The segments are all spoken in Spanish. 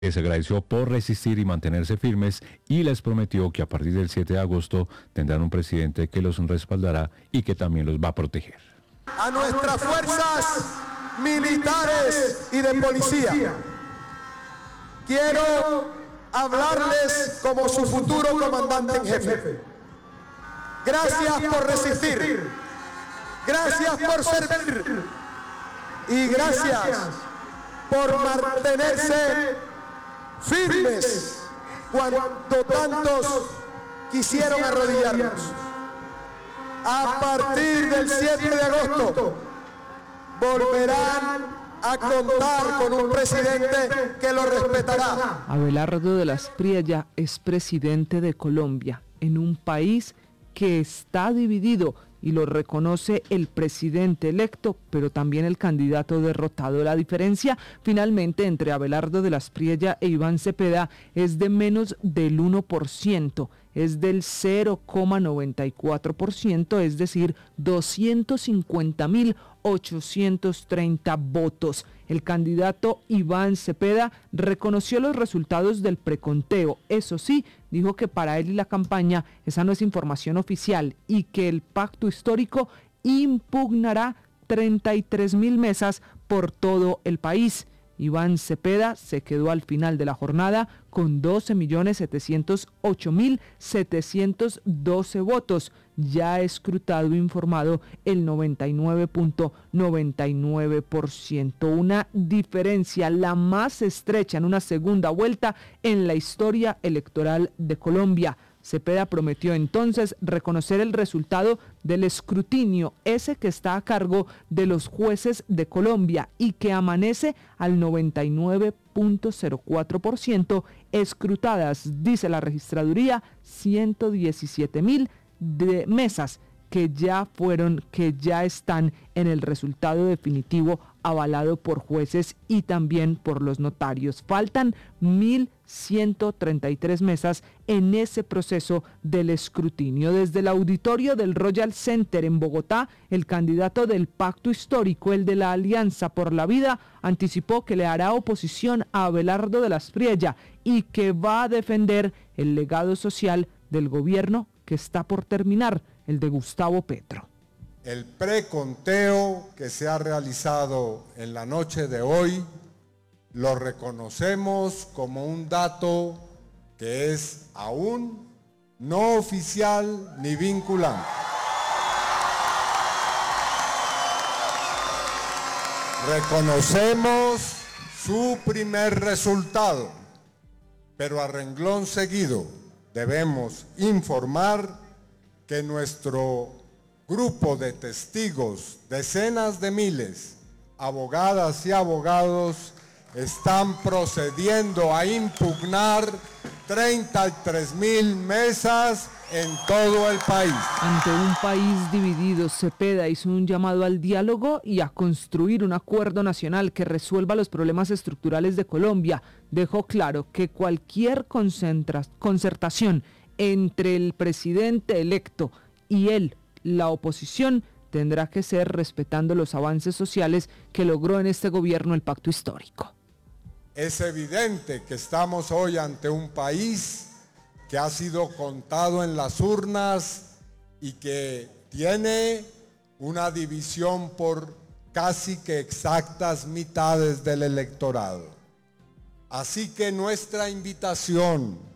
Les agradeció por resistir y mantenerse firmes y les prometió que a partir del 7 de agosto tendrán un presidente que los respaldará y que también los va a proteger. A nuestras fuerzas militares y de policía, quiero hablarles como su futuro comandante en jefe. Gracias por resistir, gracias por servir y gracias por mantenerse firmes cuando tantos quisieron arrodillarnos. A partir del 7 de agosto volverán a contar con un presidente que lo respetará. Abelardo de las Priella es presidente de Colombia, en un país que está dividido, y lo reconoce el presidente electo, pero también el candidato derrotado. La diferencia finalmente entre Abelardo de las Priella e Iván Cepeda es de menos del 1%, es del 0,94%, es decir, 250.830 votos. El candidato Iván Cepeda reconoció los resultados del preconteo. Eso sí, dijo que para él y la campaña esa no es información oficial y que el pacto histórico impugnará 33.000 mesas por todo el país. Iván Cepeda se quedó al final de la jornada con 12.708.712 votos. Ya ha escrutado e informado el 99.99%. Una diferencia la más estrecha en una segunda vuelta en la historia electoral de Colombia. Cepeda prometió entonces reconocer el resultado del escrutinio, ese que está a cargo de los jueces de Colombia y que amanece al 99.04% escrutadas, dice la registraduría, 117.000 de mesas que ya están en el resultado definitivo avalado por jueces y también por los notarios. Faltan 1.133 mesas en ese proceso del escrutinio. Desde el auditorio del Royal Center en Bogotá, el candidato del pacto histórico, el de la Alianza por la Vida, anticipó que le hará oposición a Abelardo de las Priella y que va a defender el legado social del gobierno que está por terminar, el de Gustavo Petro. El preconteo que se ha realizado en la noche de hoy lo reconocemos como un dato que es aún no oficial ni vinculante. Reconocemos su primer resultado, pero a renglón seguido debemos informar que nuestro grupo de testigos, decenas de miles, abogadas y abogados, están procediendo a impugnar 33.000 mesas en todo el país. Ante un país dividido, Cepeda hizo un llamado al diálogo y a construir un acuerdo nacional que resuelva los problemas estructurales de Colombia. Dejó claro que cualquier concertación entre el presidente electo y él, la oposición, tendrá que ser respetando los avances sociales que logró en este gobierno el pacto histórico. Es evidente que estamos hoy ante un país que ha sido contado en las urnas y que tiene una división por casi que exactas mitades del electorado. Así que nuestra invitación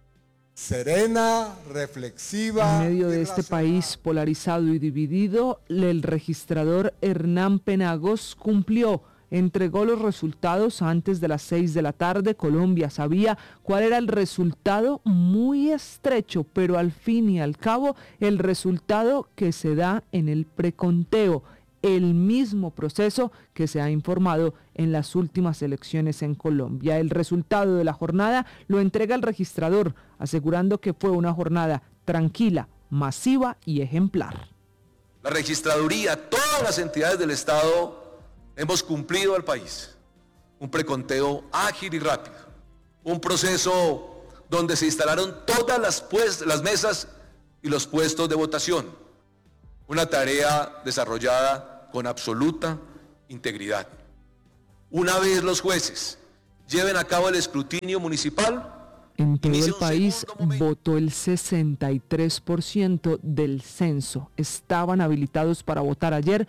serena, reflexiva. En medio de este país polarizado y dividido, el registrador Hernán Penagos cumplió. Entregó los resultados antes de las 6 de la tarde. Colombia sabía cuál era el resultado, muy estrecho, pero al fin y al cabo el resultado que se da en el preconteo, el mismo proceso que se ha informado en las últimas elecciones en Colombia. El resultado de la jornada lo entrega el registrador, asegurando que fue una jornada tranquila, masiva y ejemplar. La registraduría, todas las entidades del Estado hemos cumplido al país un preconteo ágil y rápido, un proceso donde se instalaron todas las mesas y los puestos de votación, una tarea desarrollada con absoluta integridad. Una vez los jueces lleven a cabo el escrutinio municipal. En todo el país votó el 63% del censo. Estaban habilitados para votar ayer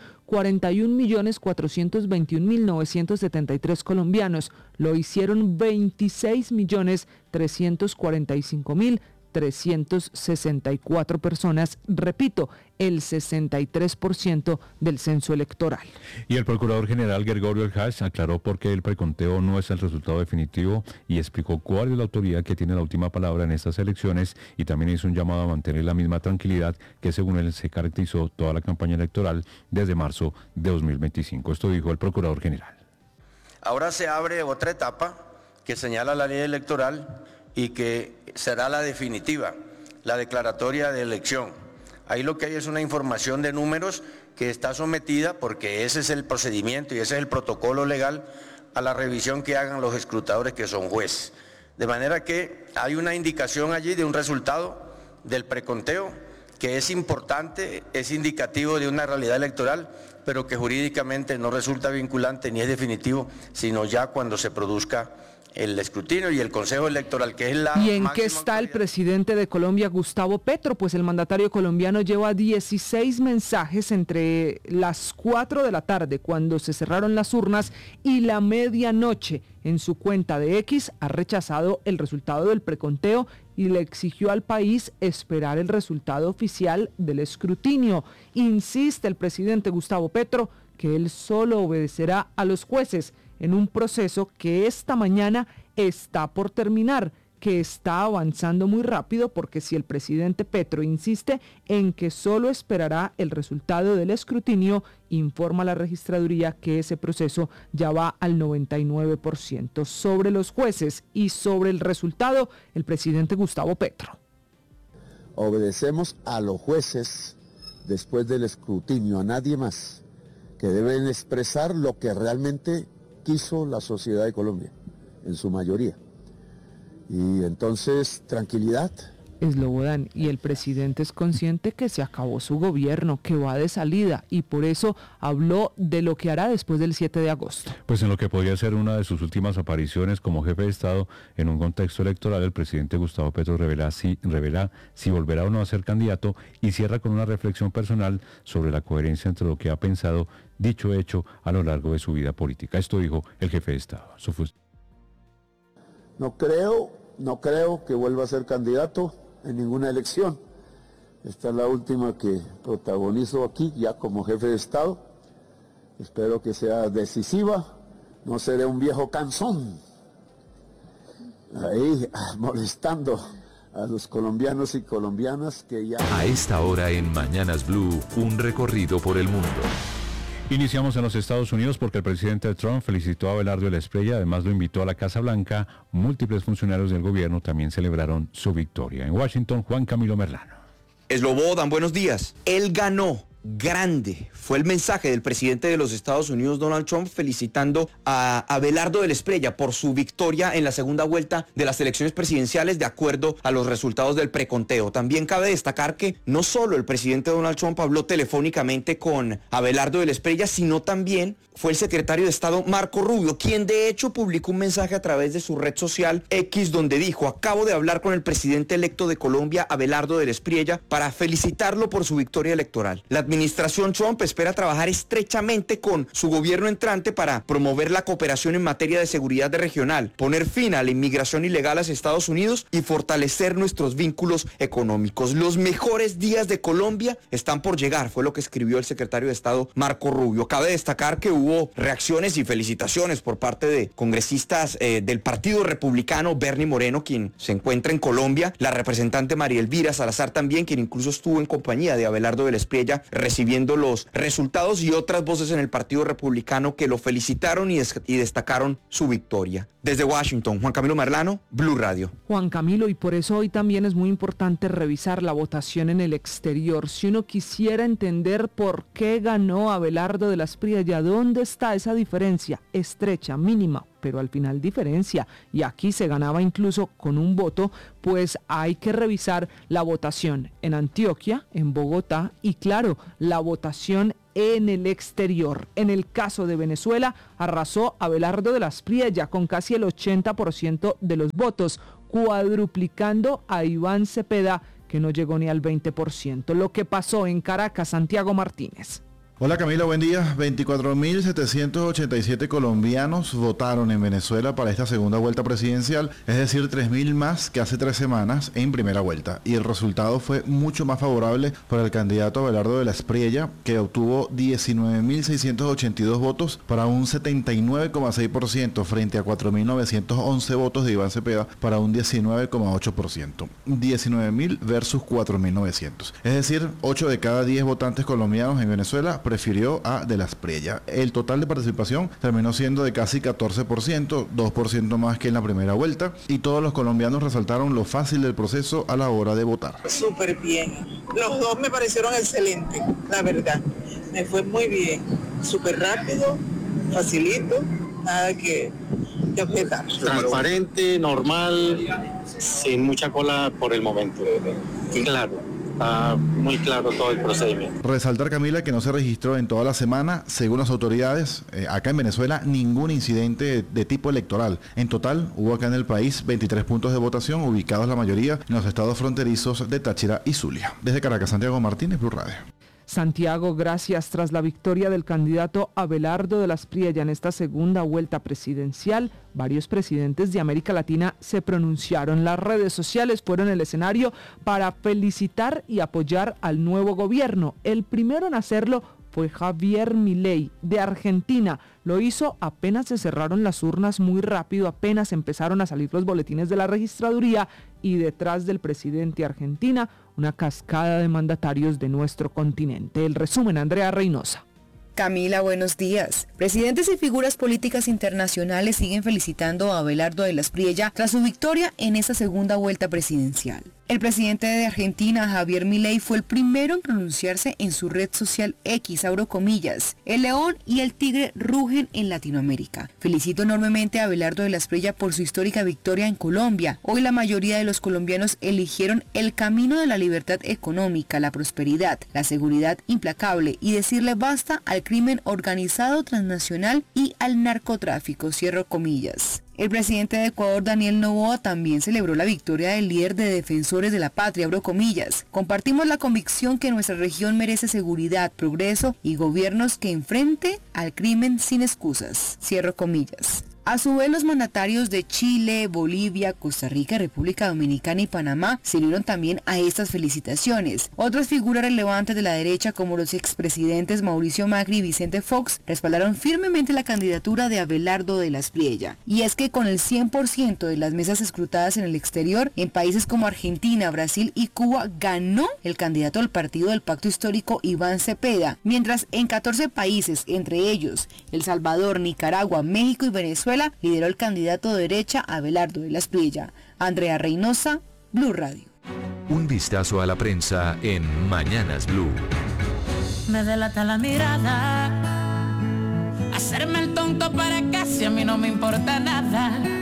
41.421.973 colombianos. Lo hicieron 26.345.364 personas. Repito, el 63% del censo electoral. Y el procurador general Gregorio Ordaz aclaró por qué el preconteo no es el resultado definitivo y explicó cuál es la autoridad que tiene la última palabra en estas elecciones, y también hizo un llamado a mantener la misma tranquilidad que según él se caracterizó toda la campaña electoral desde marzo de 2025. Esto dijo el procurador general. Ahora se abre otra etapa que señala la ley electoral y que será la definitiva, la declaratoria de elección. Ahí lo que hay es una información de números que está sometida, porque ese es el procedimiento y ese es el protocolo legal, a la revisión que hagan los escrutadores, que son jueces. De manera que hay una indicación allí de un resultado del preconteo que es importante, es indicativo de una realidad electoral, pero que jurídicamente no resulta vinculante ni es definitivo, sino ya cuando se produzca el escrutinio y el Consejo Electoral, que es la ¿Y en máxima qué está el autoridad? presidente de Colombia, Gustavo Petro? Pues el mandatario colombiano lleva 16 mensajes entre las 4 de la tarde, cuando se cerraron las urnas, y la medianoche. En su cuenta de X ha rechazado el resultado del preconteo y le exigió al país esperar el resultado oficial del escrutinio. Insiste el presidente Gustavo Petro que él solo obedecerá a los jueces en un proceso que esta mañana está por terminar, que está avanzando muy rápido, porque si el presidente Petro insiste en que solo esperará el resultado del escrutinio, informa la registraduría que ese proceso ya va al 99%. Sobre los jueces y sobre el resultado, el presidente Gustavo Petro. Obedecemos a los jueces después del escrutinio, a nadie más, que deben expresar lo que realmente quiso la sociedad de Colombia, en su mayoría. Y entonces, tranquilidad. Slobodan, y el presidente es consciente que se acabó su gobierno, que va de salida, y por eso habló de lo que hará después del 7 de agosto. Pues en lo que podría ser una de sus últimas apariciones como jefe de Estado en un contexto electoral, el presidente Gustavo Petro revela si volverá o no a ser candidato, y cierra con una reflexión personal sobre la coherencia entre lo que ha pensado, dicho, hecho a lo largo de su vida política. Esto dijo el jefe de Estado. No creo que vuelva a ser candidato en ninguna elección. Esta es la última que protagonizo aquí, ya como jefe de Estado. Espero que sea decisiva. No seré un viejo cansón ahí molestando a los colombianos y colombianas que ya... A esta hora en Mañanas Blue, un recorrido por el mundo. Iniciamos en los Estados Unidos porque el presidente Trump felicitó a Abelardo de la Espriella, además lo invitó a la Casa Blanca. Múltiples funcionarios del gobierno también celebraron su victoria. En Washington, Juan Camilo Merlano. Slobodan, buenos días. Él ganó. Grande fue el mensaje del presidente de los Estados Unidos, Donald Trump, felicitando a Abelardo de la Espriella por su victoria en la segunda vuelta de las elecciones presidenciales de acuerdo a los resultados del preconteo. También cabe destacar que no solo el presidente Donald Trump habló telefónicamente con Abelardo de la Espriella, sino también fue el secretario de Estado Marco Rubio, quien de hecho publicó un mensaje a través de su red social X donde dijo: acabo de hablar con el presidente electo de Colombia, Abelardo de la Espriella, para felicitarlo por su victoria electoral. La administración Trump espera trabajar estrechamente con su gobierno entrante para promover la cooperación en materia de seguridad regional, poner fin a la inmigración ilegal a Estados Unidos y fortalecer nuestros vínculos económicos. Los mejores días de Colombia están por llegar, fue lo que escribió el secretario de Estado Marco Rubio. Cabe destacar que hubo reacciones y felicitaciones por parte de congresistas del Partido Republicano, Bernie Moreno, quien se encuentra en Colombia, la representante María Elvira Salazar también, quien incluso estuvo en compañía de Abelardo de la Espriella recibiendo los resultados, y otras voces en el Partido Republicano que lo felicitaron y destacaron su victoria. Desde Washington, Juan Camilo Merlano, Blue Radio. Juan Camilo, y por eso hoy también es muy importante revisar la votación en el exterior. Si uno quisiera entender por qué ganó Abelardo de la Espriella, ¿dónde está esa diferencia estrecha, mínima? pero al final diferencia, y aquí se ganaba incluso con un voto, pues hay que revisar la votación en Antioquia, en Bogotá y claro, la votación en el exterior. En el caso de Venezuela, arrasó Abelardo de la Espriella con casi el 80% de los votos, cuadruplicando a Iván Cepeda, que no llegó ni al 20%. Lo que pasó en Caracas, Santiago Martínez. Hola Camila, buen día. 24.787 colombianos votaron en Venezuela para esta segunda vuelta presidencial, es decir, 3.000 más que hace 3 semanas en primera vuelta. Y el resultado fue mucho más favorable para el candidato Abelardo de la Espriella, que obtuvo 19.682 votos para un 79,6% frente a 4.911 votos de Iván Cepeda para un 19,8%. 19.000 versus 4.900. Es decir, 8 de cada 10 votantes colombianos en Venezuela prefirió a de la Espriella. El total de participación terminó siendo de casi 14%, 2% más que en la primera vuelta, y todos los colombianos resaltaron lo fácil del proceso a la hora de votar. Súper bien. Los dos me parecieron excelentes, la verdad. Me fue muy bien. Súper rápido, facilito, nada que objetar. Transparente, normal, sin mucha cola por el momento. Y claro. Está muy claro todo el procedimiento. Resaltar, Camila, que no se registró en toda la semana, según las autoridades, acá en Venezuela, ningún incidente de tipo electoral. En total, hubo acá en el país 23 puntos de votación, ubicados la mayoría en los estados fronterizos de Táchira y Zulia. Desde Caracas, Santiago Martínez, Blue Radio. Santiago, gracias. Tras la victoria del candidato Abelardo de la Espriella en esta segunda vuelta presidencial, varios presidentes de América Latina se pronunciaron. Las redes sociales fueron el escenario para felicitar y apoyar al nuevo gobierno. El primero en hacerlo fue Javier Milei, de Argentina. Lo hizo apenas se cerraron las urnas, muy rápido, apenas empezaron a salir los boletines de la registraduría, y detrás del presidente argentina, una cascada de mandatarios de nuestro continente. El resumen, Andrea Reynosa. Camila, buenos días. Presidentes y figuras políticas internacionales siguen felicitando a Abelardo de la Espriella tras su victoria en esa segunda vuelta presidencial. El presidente de Argentina, Javier Milei, fue el primero en pronunciarse en su red social X, abro comillas. El león y el tigre rugen en Latinoamérica. Felicito enormemente a Abelardo de la Espriella por su histórica victoria en Colombia. Hoy la mayoría de los colombianos eligieron el camino de la libertad económica, la prosperidad, la seguridad implacable y decirle basta al crimen organizado transnacional y al narcotráfico, cierro comillas. El presidente de Ecuador, Daniel Noboa, también celebró la victoria del líder de Defensores de la Patria, abro comillas. Compartimos la convicción que nuestra región merece seguridad, progreso y gobiernos que enfrenten al crimen sin excusas, cierro comillas. A su vez, los mandatarios de Chile, Bolivia, Costa Rica, República Dominicana y Panamá se unieron también a estas felicitaciones. Otras figuras relevantes de la derecha, como los expresidentes Mauricio Macri y Vicente Fox, respaldaron firmemente la candidatura de Abelardo de la Espriella. Y es que con el 100% de las mesas escrutadas en el exterior, en países como Argentina, Brasil y Cuba, ganó el candidato del partido del Pacto Histórico, Iván Cepeda, mientras en 14 países, entre ellos El Salvador, Nicaragua, México y Venezuela, lideró el candidato de derecha Abelardo de la Espriella. Andrea Reynosa, Blue Radio. Un vistazo a la prensa en Mañanas Blue. Me delata la mirada, hacerme el tonto para casi a mí no me importa nada.